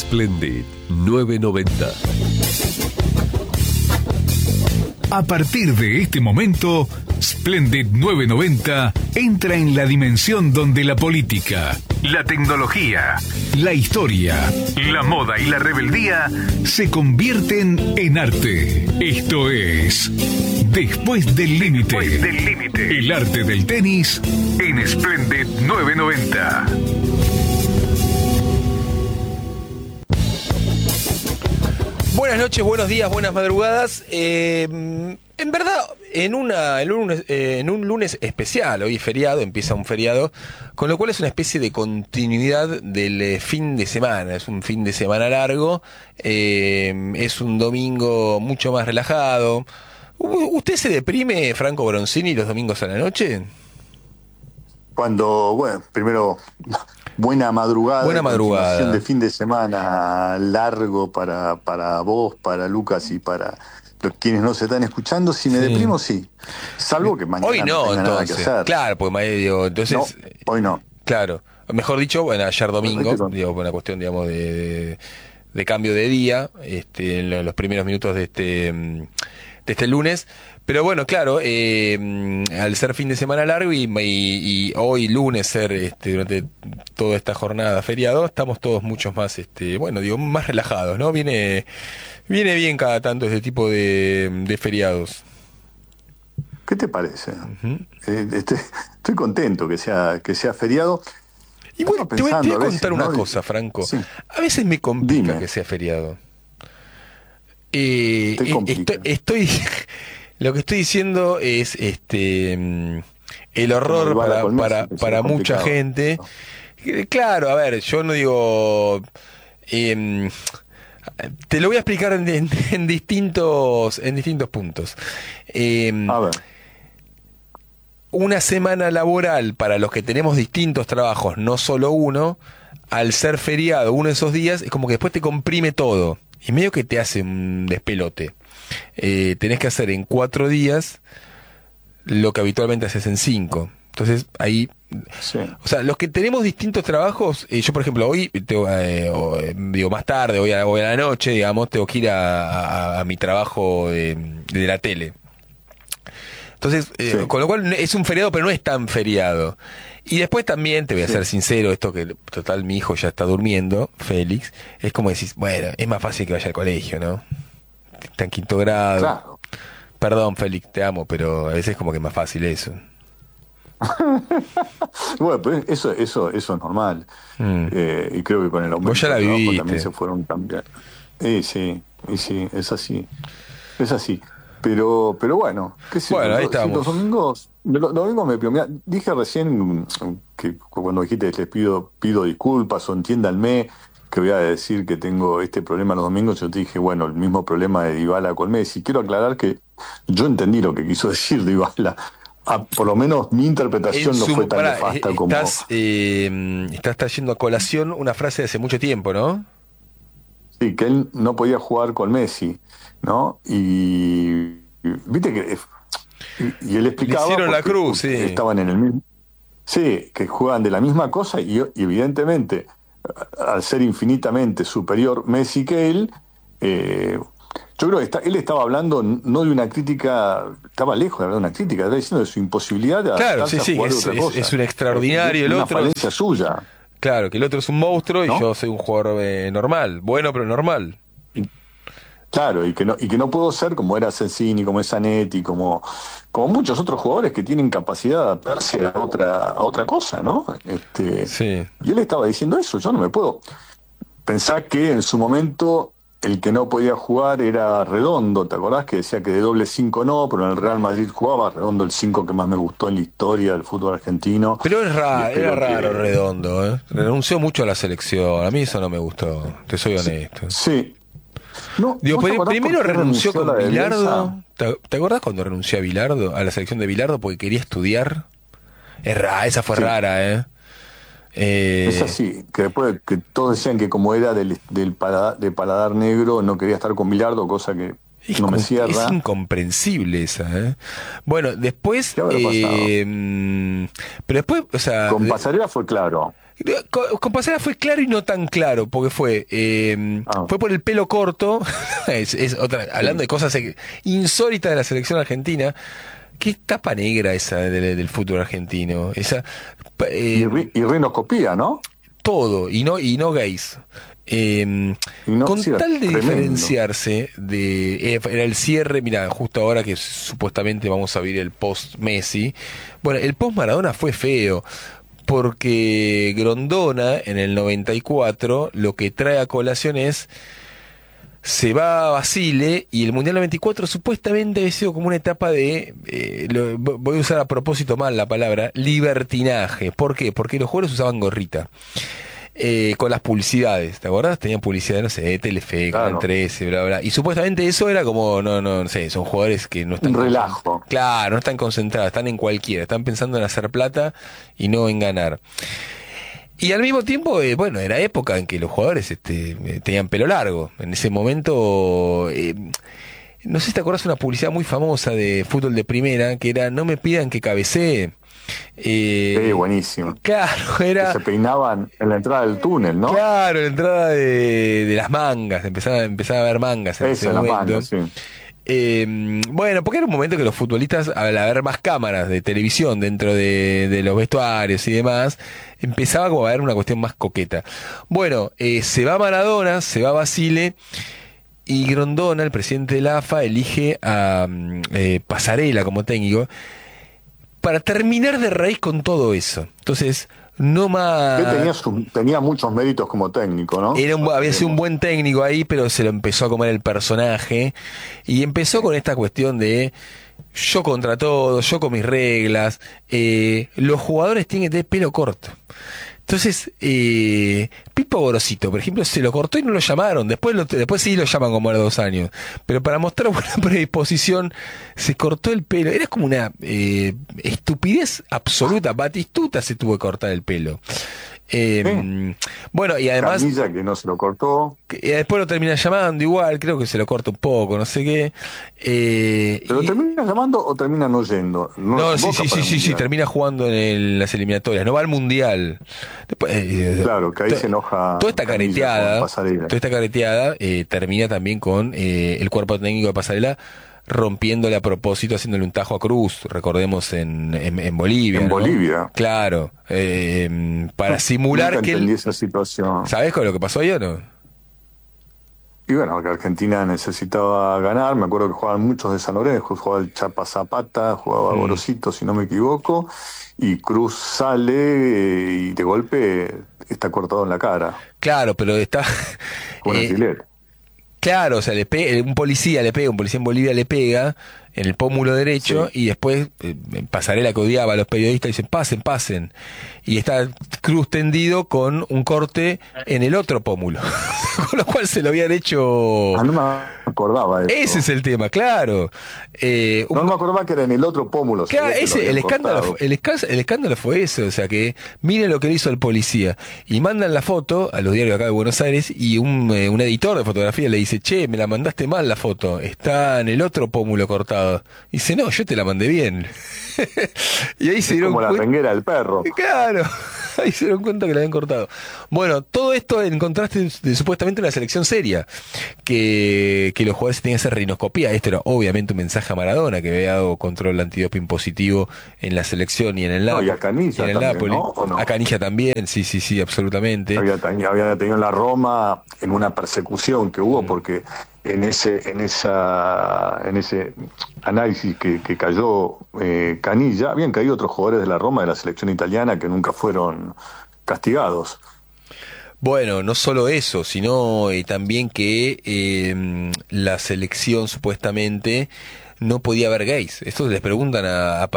Splendid 990. A partir de este momento, Splendid 990 entra en la dimensión donde la política, la tecnología, la historia, la moda y la rebeldía se convierten en arte. Esto es Después del Límite. El arte del tenis en Splendid 990. Buenas noches, buenos días, buenas madrugadas. En verdad, en un lunes especial, hoy es feriado, empieza un feriado, con lo cual es una especie de continuidad del fin de semana. Es un fin de semana largo, es un domingo mucho más relajado. ¿Usted se deprime, Franco Bronzini, los domingos a la noche? Bueno, primero, buena madrugada. Buena madrugada. De fin de semana largo para vos, para Lucas y para los quienes no se están escuchando. Si me deprimo, sí. Salvo que mañana hoy no tenga nada que entonces. hacer. Claro, porque entonces. No, hoy no. Claro. Mejor dicho, bueno, ayer domingo, digo, por una cuestión, digamos, de cambio de día, en los primeros minutos de este lunes. Pero bueno, claro, al ser fin de semana largo y hoy lunes ser durante toda esta jornada feriado, estamos todos muchos más, más relajados, ¿no? Viene bien cada tanto este tipo de feriados. ¿Qué te parece? Uh-huh. Estoy contento que sea feriado. Y bueno, te voy a contar una cosa, Franco. Sí. A veces me complica Dime. que sea feriado. Estoy Lo que estoy diciendo es el horror para mucha gente. Claro, a ver, yo no digo... te lo voy a explicar en distintos puntos. A ver. Una semana laboral para los que tenemos distintos trabajos, no solo uno, al ser feriado uno de esos días, es como que después te comprime todo. Y medio que te hace un despelote. Tenés que hacer en 4 días lo que habitualmente haces en 5. Entonces ahí, Sí. o sea, los que tenemos distintos trabajos, yo por ejemplo hoy más tarde, hoy a la noche, digamos, tengo que ir a mi trabajo de la tele. Entonces, Sí. con lo cual es un feriado, pero no es tan feriado. Y después también, te voy a ser sincero, esto que total mi hijo ya está durmiendo, Félix, es como decís, bueno, es más fácil que vaya al colegio, ¿no? Está en 5º grado. Claro. Perdón, Félix, te amo, pero a veces es como que es más fácil eso. Bueno, pues eso es normal. Y creo que con el aumento Vos ya la del trabajo viviste. también se fueron cambiando. Sí, es así. Es así. Pero bueno, qué sé Bueno, yo, ahí estamos. los domingos mirá, dije recién que cuando dijiste les pido disculpas o entiéndanme que voy a decir que tengo este problema los domingos, yo te dije, bueno, el mismo problema de Dybala con Messi. Quiero aclarar que yo entendí lo que quiso decir Dybala. Por lo menos mi interpretación no fue tan nefasta como... Estás trayendo a colación una frase de hace mucho tiempo, ¿no? Sí, que él no podía jugar con Messi, ¿no? Y viste que... Y él explicaba... Le hicieron la porque cruz, sí. Estaban en el mismo... Sí, que juegan de la misma cosa y evidentemente, al ser infinitamente superior Messi que él, yo creo que él estaba hablando no de una crítica, estaba lejos de hablar de una crítica, estaba diciendo de su imposibilidad de adaptarse a jugar de otra cosa. Es un extraordinario el una otro. falencia suya. Claro, que el otro es un monstruo y ¿No? yo soy un jugador normal, bueno pero normal. Claro, y que no puedo ser como era Sensini, como es Zanetti, como muchos otros jugadores que tienen capacidad de adaptarse a otra cosa, ¿no? Sí. Y él estaba diciendo eso, yo no me puedo. Pensá que en su momento el que no podía jugar era Redondo, ¿te acordás? Que decía que de doble 5 no, pero en el Real Madrid jugaba Redondo, el 5 que más me gustó en la historia del fútbol argentino. Pero era raro que... Redondo, ¿eh? Renunció mucho a la selección, a mí eso no me gustó, te soy honesto. Sí. No, Digo, primero renunció con Bilardo. Bilardo. ¿Te acordás cuando renunció a Bilardo, a la selección de Bilardo porque quería estudiar? Esa fue rara, ¿eh? Es así, que después que todos decían que como era de paladar negro no quería estar con Bilardo, cosa que no me cierra. Es incomprensible esa, ¿eh? Bueno, después... ¿Qué habrá pasado? pero después, o sea... Con Pasarela fue claro. Con Pasarela fue claro y no tan claro, porque fue por el pelo corto, es otra, hablando de cosas insólitas de la selección argentina. Qué tapa negra esa del fútbol argentino, esa Y rinoscopía, ¿no? todo, y no gays. Con sí, tal de tremendo. diferenciarse era el cierre, mira, justo ahora que supuestamente vamos a vivir el post Messi. Bueno, el post Maradona fue feo, porque Grondona en el 94 lo que trae a colación es: se va a Basile, y el Mundial 94 supuestamente había sido como una etapa de, voy a usar a propósito mal la palabra, libertinaje. ¿Por qué? Porque los jugadores usaban gorrita. Con las publicidades, ¿te acordás? Tenían publicidad, no sé, de Telefe, Claro. Canal 13, bla, bla. Y supuestamente eso era como, no sé, son jugadores que no están... Un relajo. Claro, no están concentrados, están en cualquiera, están pensando en hacer plata y no en ganar. Y al mismo tiempo, bueno, era época en que los jugadores tenían pelo largo. En ese momento, no sé si te acordás, una publicidad muy famosa de fútbol de primera, que era: no me pidan que cabecee. Sí, buenísimo. Claro, era... Que se peinaban en la entrada del túnel, ¿no? Claro, la entrada de las mangas, empezaba a haber mangas en ese Esa, la momento. manga, sí. Bueno, porque era un momento que los futbolistas, al haber más cámaras de televisión dentro de los vestuarios y demás, empezaba como a haber una cuestión más coqueta. Bueno, se va Maradona, se va Basile, y Grondona, el presidente de la AFA, elige a Pasarela como técnico para terminar de raíz con todo eso. Entonces, no más... Él tenía muchos méritos como técnico, ¿no? Había sido un buen técnico ahí, pero se lo empezó a comer el personaje, y empezó con esta cuestión de: yo contra todo, yo con mis reglas, los jugadores tienen que tener pelo corto. Entonces, Pipo Gorosito, por ejemplo, se lo cortó y no lo llamaron. Después sí lo llaman como a los 2 años. Pero para mostrar buena predisposición, se cortó el pelo. Era como una estupidez absoluta. Batistuta se tuvo que cortar el pelo. Bueno, y además... Canilla, que no se lo cortó. después lo termina llamando igual, creo que se lo corta un poco, no sé qué. ¿Pero termina llamando o termina no yendo? No, Boca para el sí, Mundial. termina jugando en las eliminatorias, no va al Mundial. Después, Claro, que ahí se enoja. Toda esta Canilla careteada, con Pasarela. termina también con el cuerpo técnico de Pasarela rompiéndole a propósito, haciéndole un tajo a Cruz, recordemos en Bolivia. En ¿no? Bolivia. Claro, para simular Nunca que entendí él... esa situación. ¿Sabés con lo que pasó ahí o no? Y bueno, que Argentina necesitaba ganar. Me acuerdo que jugaban muchos de San Lorenzo, jugaba el Chapa Zapata, jugaba Gorosito, si no me equivoco, y Cruz sale y de golpe está cortado en la cara. Claro, pero está... Con el gilet. Claro, o sea, un policía en Bolivia le pega en el pómulo derecho, Sí. y después Pasarela, que odiaba a los periodistas, dice: pasen. Y está Cruz tendido con un corte en el otro pómulo, con lo cual se lo habían hecho... Ah, no me acordaba de eso. Ese es el tema, claro. No me acordaba que era en el otro pómulo. Claro, sabía que lo el habían escándalo, cortado. el escándalo fue eso, o sea que miren lo que le hizo el policía, y mandan la foto a los diarios de acá de Buenos Aires, y un editor de fotografía le dice: che, me la mandaste mal la foto, está en el otro pómulo cortado. Y dice: no, yo te la mandé bien. Y ahí se dieron Como la cuenta. renguera del perro. Claro, ahí se dieron cuenta que la habían cortado. Bueno, todo esto en contraste de supuestamente una selección seria, que los jugadores tenían que hacer rinoscopía. Esto era obviamente un mensaje a Maradona, que había dado control antidoping positivo en la selección y en el No, Napoli. y a Canilla en el también, Napoli. ¿no? ¿O no? A Canilla también, sí, absolutamente. Había tenido en la Roma en una persecución que hubo porque en ese análisis que cayó Canilla, habían caído otros jugadores de la Roma, de la selección italiana, que nunca fueron castigados. Bueno, no solo eso, sino también que la selección supuestamente no podía haber gays. Esto les preguntan a